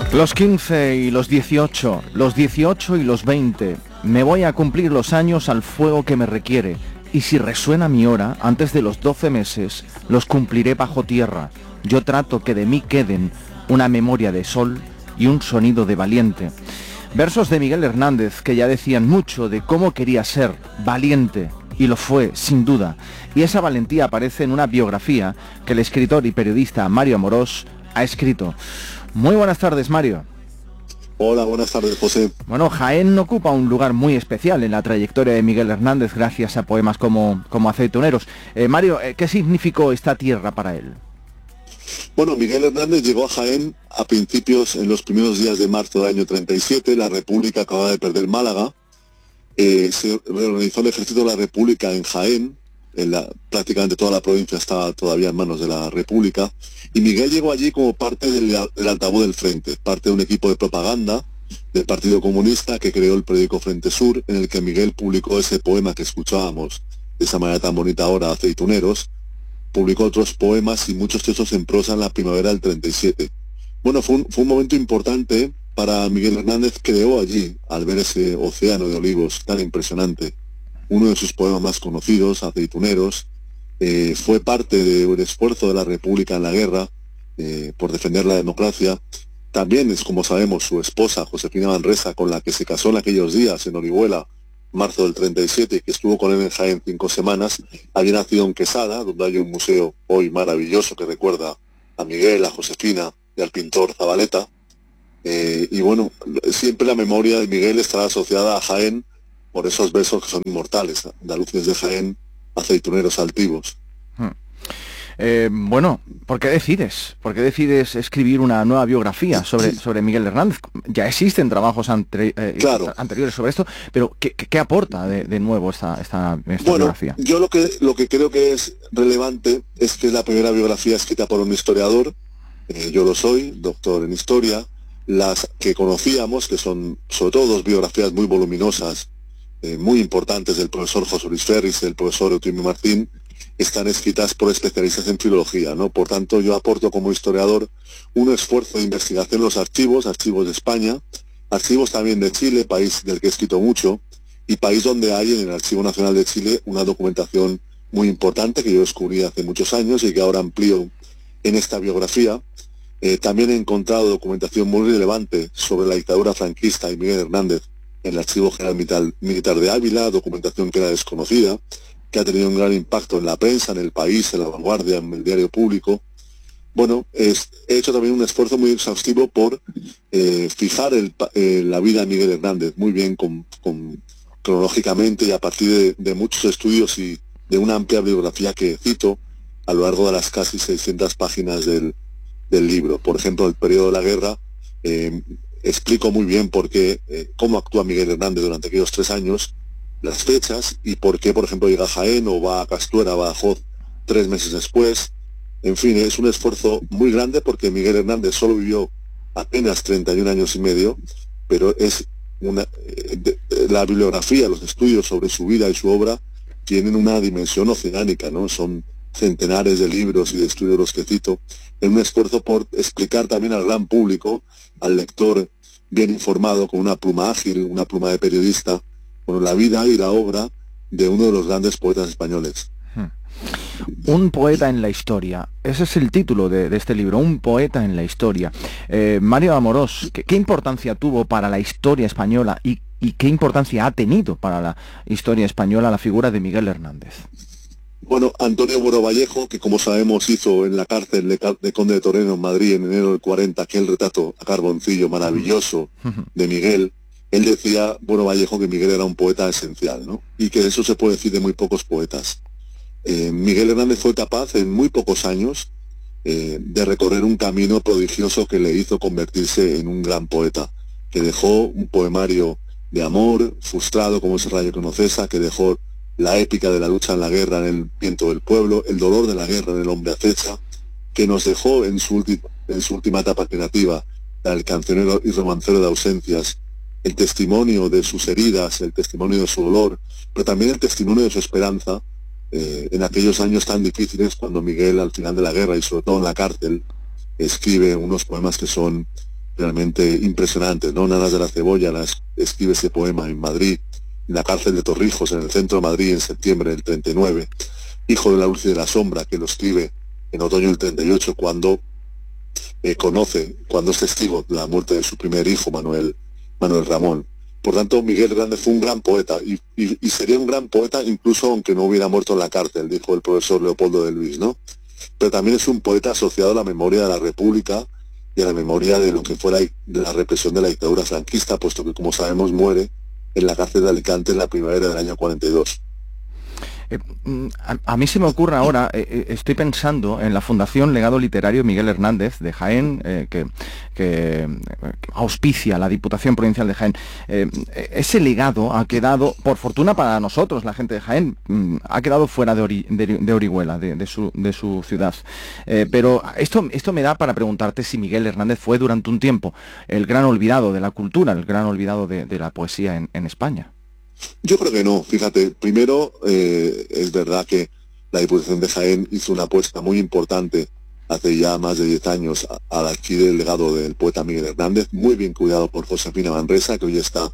Los 15 y los 18, los 18 y los 20, me voy a cumplir los años al fuego que me requiere, y si resuena mi hora, antes de los 12 meses, los cumpliré bajo tierra. Yo trato que de mí queden una memoria de sol y un sonido de valiente. Versos de Miguel Hernández que ya decían mucho de cómo quería ser valiente, y lo fue, sin duda. Y esa valentía aparece en una biografía que el escritor y periodista Mario Amorós ha escrito. Muy buenas tardes, Mario. Hola, buenas tardes, José. Bueno, Jaén ocupa un lugar muy especial en la trayectoria de Miguel Hernández gracias a poemas como Aceituneros. Mario, ¿qué significó esta tierra para él? Bueno, Miguel Hernández llegó a Jaén a principios, en los primeros días de marzo del año 37. La República acababa de perder Málaga. Se reorganizó el ejército de la República en Jaén. Prácticamente toda la provincia estaba todavía en manos de la República. Y Miguel llegó allí como parte del altavoz del Frente, parte de un equipo de propaganda del Partido Comunista que creó el periódico Frente Sur, en el que Miguel publicó ese poema que escuchábamos de esa manera tan bonita ahora, Aceituneros. Publicó otros poemas y muchos textos en prosa en la primavera del 37. Bueno, fue un momento importante para Miguel Hernández. Creó allí, al ver ese océano de olivos tan impresionante, uno de sus poemas más conocidos, Aceituneros. Fue parte del esfuerzo de la República en la guerra por defender la democracia. También es, como sabemos, su esposa, Josefina Manresa, con la que se casó en aquellos días en Orihuela, marzo del 37, y que estuvo con él en Jaén 5 semanas. Había nacido en Quesada, donde hay un museo hoy maravilloso que recuerda a Miguel, a Josefina y al pintor Zabaleta. Y bueno, siempre la memoria de Miguel estará asociada a Jaén por esos versos que son inmortales: andaluces de Jaén, aceituneros altivos. Bueno, ¿por qué decides escribir una nueva biografía sobre Miguel Hernández? Ya existen trabajos anteriores sobre esto, pero ¿qué aporta de nuevo esta biografía? Yo lo que creo que es relevante es que es la primera biografía escrita por un historiador. Yo lo soy, doctor en historia. Las que conocíamos, que son sobre todo dos biografías muy voluminosas, muy importantes, del profesor José Luis Ferris y del profesor Eutimio Martín, están escritas por especialistas en filología, ¿no? Por tanto, yo aporto como historiador un esfuerzo de investigación en los archivos de España, archivos también de Chile, país del que he escrito mucho, y país donde hay en el Archivo Nacional de Chile una documentación muy importante que yo descubrí hace muchos años y que ahora amplío en esta biografía. También he encontrado documentación muy relevante sobre la dictadura franquista y Miguel Hernández en el Archivo General Militar de Ávila, documentación que era desconocida, que ha tenido un gran impacto en la prensa, en el país, en La Vanguardia, en el diario público. Bueno, he hecho también un esfuerzo muy exhaustivo por fijar la vida de Miguel Hernández muy bien cronológicamente, y a partir de muchos estudios y de una amplia bibliografía que cito a lo largo de las casi 600 páginas del libro. Por ejemplo, el periodo de la guerra, explico muy bien cómo actúa Miguel Hernández durante aquellos 3 años, las fechas y por qué, por ejemplo, llega a Jaén o va a Castuera, va a Badajoz 3 meses después. En fin, es un esfuerzo muy grande porque Miguel Hernández solo vivió apenas 31 años y medio, pero la bibliografía, los estudios sobre su vida y su obra tienen una dimensión oceánica, ¿no? Son centenares de libros y de estudios los que cito, en un esfuerzo por explicar también al gran público, al lector bien informado, con una pluma ágil, una pluma de periodista, la vida y la obra de uno de los grandes poetas españoles. Un poeta en la historia. Ese es el título de este libro, Un poeta en la historia. Mario Amorós, ¿qué importancia tuvo para la historia española y qué importancia ha tenido para la historia española la figura de Miguel Hernández? Bueno, Antonio Bueno Vallejo, que como sabemos hizo en la cárcel de Conde de Toreno en Madrid en enero del 40 aquel retrato a carboncillo maravilloso de Miguel, él decía, Bueno Vallejo, que Miguel era un poeta esencial, ¿no? Y que eso se puede decir de muy pocos poetas. Miguel Hernández fue capaz en muy pocos años de recorrer un camino prodigioso que le hizo convertirse en un gran poeta, que dejó un poemario de amor frustrado como ese Rayo que no cesa, que dejó la épica de la lucha en la guerra en el viento del pueblo, el dolor de la guerra en el hombre acecha, que nos dejó en su última etapa creativa, el cancionero y romancero de ausencias, el testimonio de sus heridas, el testimonio de su dolor, pero también el testimonio de su esperanza en aquellos años tan difíciles, cuando Miguel, al final de la guerra y sobre todo en la cárcel, escribe unos poemas que son realmente impresionantes, ¿no? Nanas de la Cebolla escribe ese poema en Madrid, en la cárcel de Torrijos, en el centro de Madrid, en septiembre del 39. Hijo de la luz y de la sombra, que lo escribe en otoño del 38, cuando cuando es testigo de la muerte de su primer hijo, Manuel Ramón. Por tanto, Miguel Hernández fue un gran poeta, y sería un gran poeta incluso aunque no hubiera muerto en la cárcel, dijo el profesor Leopoldo de Luis, ¿no? Pero también es un poeta asociado a la memoria de la República y a la memoria de lo que fue de la represión de la dictadura franquista, puesto que, como sabemos, muere en la cárcel de Alicante en la primavera del año 42. A mí se me ocurre ahora, estoy pensando en la Fundación Legado Literario Miguel Hernández de Jaén, que auspicia la Diputación Provincial de Jaén. Ese legado ha quedado, por fortuna para nosotros, la gente de Jaén, ha quedado fuera de Orihuela, de su ciudad. Pero esto me da para preguntarte si Miguel Hernández fue durante un tiempo el gran olvidado de la cultura, el gran olvidado de la poesía en España. Yo creo que no. Fíjate, primero es verdad que la Diputación de Jaén hizo una apuesta muy importante hace ya más de 10 años al adquirir el legado del poeta Miguel Hernández, muy bien cuidado por Josefina Manresa, que hoy está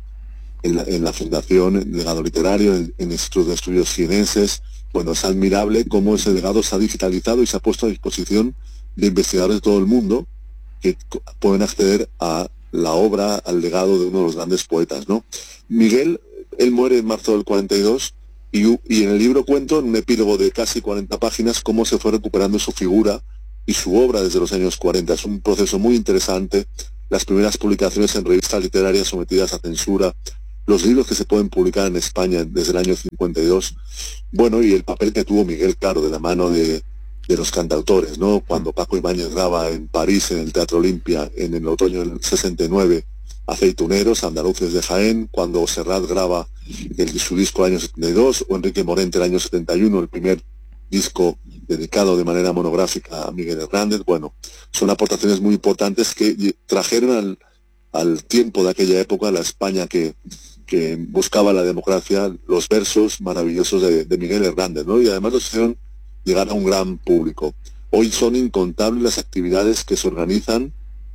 en la Fundación Legado Literario, en el Instituto de Estudios Jienenses. Bueno, es admirable cómo ese legado se ha digitalizado y se ha puesto a disposición de investigadores de todo el mundo que pueden acceder a la obra, al legado de uno de los grandes poetas, ¿no? Miguel, él muere en marzo del 42 y en el libro cuento, en un epílogo de casi 40 páginas, cómo se fue recuperando su figura y su obra desde los años 40. Es un proceso muy interesante. Las primeras publicaciones en revistas literarias sometidas a censura, los libros que se pueden publicar en España desde el año 52. Bueno, y el papel que tuvo Miguel, claro, de la mano de los cantautores, ¿no? Cuando Paco Ibáñez graba en París, en el Teatro Olimpia, en el otoño del 69, Aceituneros, Andaluces de Jaén, cuando Serrat graba su disco del año 72, o Enrique Morente el año 71, el primer disco dedicado de manera monográfica a Miguel Hernández. Bueno, son aportaciones muy importantes que trajeron al tiempo de aquella época, a la España que buscaba la democracia, los versos maravillosos de Miguel Hernández, ¿no? Y además los hicieron llegar a un gran público. Hoy son incontables las actividades que se organizan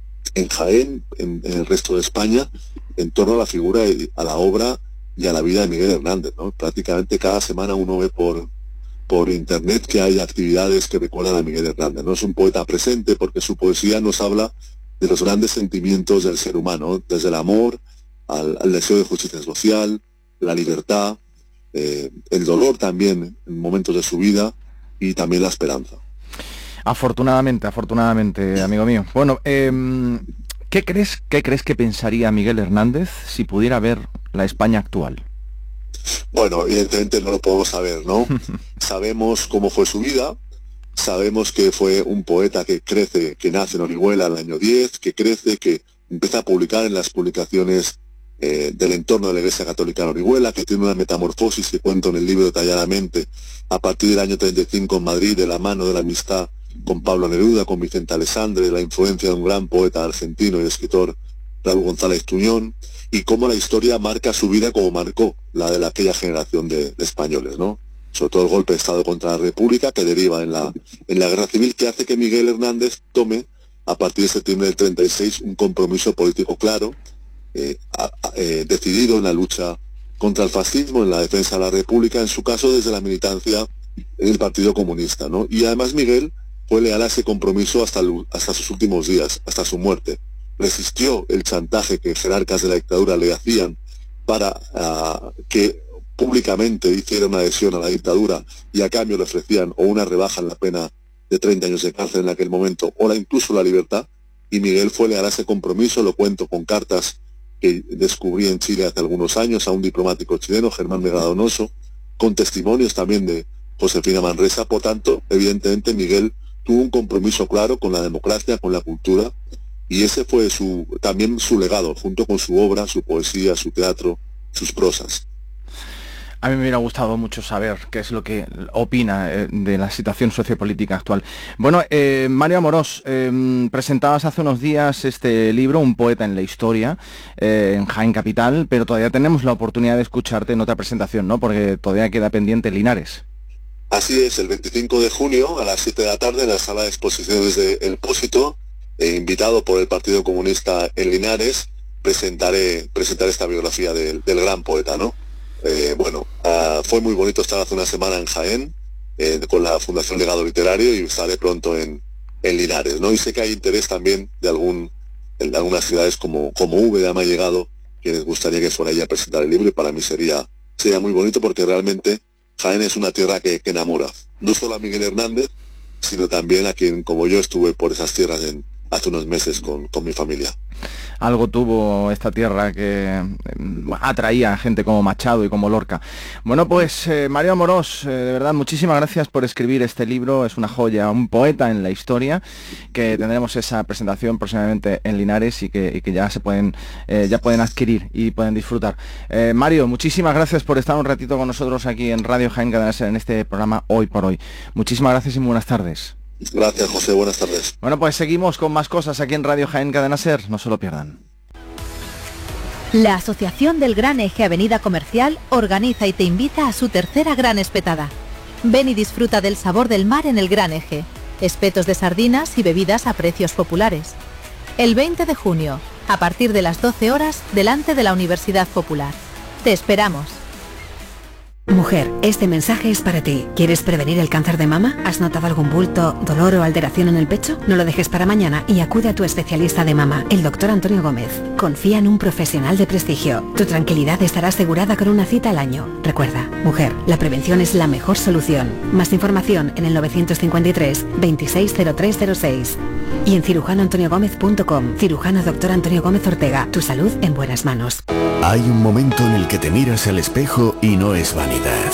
en Jaén, en el resto de España, en torno a la figura, a la obra y a la vida de Miguel Hernández, ¿no? Prácticamente cada semana uno ve por internet que hay actividades que recuerdan a Miguel Hernández, ¿no? Es un poeta presente porque su poesía nos habla de los grandes sentimientos del ser humano, desde el amor al deseo de justicia social, la libertad, el dolor también en momentos de su vida y también la esperanza. Afortunadamente, amigo mío. Bueno, ¿qué crees que pensaría Miguel Hernández si pudiera ver la España actual? Bueno, evidentemente no lo podemos saber, ¿no? Sabemos cómo fue su vida, sabemos que fue un poeta que crece, que nace en Orihuela en el año 10, que crece, que empieza a publicar en las publicaciones del entorno de la Iglesia Católica en Orihuela, que tiene una metamorfosis que cuento en el libro detalladamente a partir del año 35 en Madrid, de la mano de la amistad con Pablo Neruda, con Vicente Alessandre, la influencia de un gran poeta argentino y escritor, Raúl González Tuñón, y cómo la historia marca su vida como marcó la de aquella generación de españoles, ¿no? Sobre todo el golpe de Estado contra la República, que deriva en la guerra civil, que hace que Miguel Hernández tome, a partir de septiembre del 36, un compromiso político claro, decidido en la lucha contra el fascismo, en la defensa de la República, en su caso desde la militancia en el Partido Comunista, ¿no? Y además Miguel fue leal a ese compromiso hasta sus últimos días, hasta su muerte. Resistió el chantaje que jerarcas de la dictadura le hacían para que públicamente hiciera una adhesión a la dictadura y a cambio le ofrecían o una rebaja en la pena de 30 años de cárcel en aquel momento o incluso la libertad. Y Miguel fue leal a ese compromiso, lo cuento con cartas que descubrí en Chile hace algunos años a un diplomático chileno, Germán Vega Donoso, con testimonios también de Josefina Manresa. Por tanto, evidentemente Miguel tuvo un compromiso claro con la democracia, con la cultura, y ese fue también su legado, junto con su obra, su poesía, su teatro, sus prosas. A mí me hubiera gustado mucho saber qué es lo que opina de la situación sociopolítica actual. Bueno, Mario Amorós, presentabas hace unos días este libro, Un poeta en la historia, en Jaén Capital, pero todavía tenemos la oportunidad de escucharte en otra presentación, ¿no? Porque todavía queda pendiente Linares. Así es, el 25 de junio a las 7 de la tarde en la sala de exposiciones de El Pósito, invitado por el Partido Comunista en Linares, presentaré esta biografía del gran poeta, ¿no? Fue muy bonito estar hace una semana en Jaén con la Fundación Legado Literario y estaré pronto en Linares, ¿no? Y sé que hay interés también en algunas ciudades como Úbeda me ha llegado, que les gustaría que fuera ella a presentar el libro, y para mí sería muy bonito, porque realmente Jaén es una tierra que enamora, no solo a Miguel Hernández, sino también a quien, como yo, estuve por esas tierras hace unos meses con mi familia. Algo tuvo esta tierra que atraía a gente como Machado y como Lorca. Bueno, pues Mario Amorós, de verdad, muchísimas gracias por escribir este libro. Es una joya, un poeta en la historia, que tendremos esa presentación próximamente en Linares y que ya pueden adquirir y pueden disfrutar. Mario, muchísimas gracias por estar un ratito con nosotros aquí en Radio Jaén Cadena Ser en este programa Hoy por Hoy. Muchísimas gracias y muy buenas tardes. Gracias, José, buenas tardes. Bueno, pues seguimos con más cosas aquí en Radio Jaén Cadena Ser, no se lo pierdan. La Asociación del Gran Eje Avenida Comercial organiza y te invita a su tercera gran espetada. Ven y disfruta del sabor del mar en el Gran Eje. Espetos de sardinas y bebidas a precios populares. El 20 de junio, a partir de las 12 horas, delante de la Universidad Popular. Te esperamos. Mujer, este mensaje es para ti. ¿Quieres prevenir el cáncer de mama? ¿Has notado algún bulto, dolor o alteración en el pecho? No lo dejes para mañana y acude a tu especialista de mama, el doctor Antonio Gómez. Confía en un profesional de prestigio. Tu tranquilidad estará asegurada con una cita al año. Recuerda, mujer, la prevención es la mejor solución. Más información en el 953 260306 y en cirujanoantoniogomez.com. Cirujano Dr. Antonio Gómez Ortega. Tu salud en buenas manos. Hay un momento en el que te miras al espejo y no es vanidad.